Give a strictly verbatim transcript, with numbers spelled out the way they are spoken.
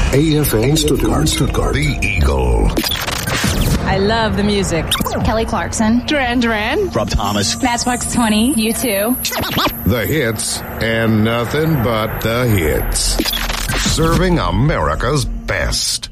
A F M Stuttgart, Stuttgart, the Eagle. I love the music. Kelly Clarkson. Duran Duran. Rob Thomas. Matchbox twenty. U two. The hits and nothing but the hits. Serving America's best.